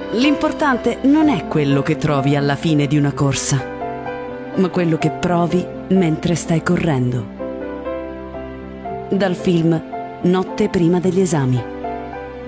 L'importante non è quello che trovi alla fine di una corsa, ma quello che provi mentre stai correndo. Dal film Notte prima degli esami.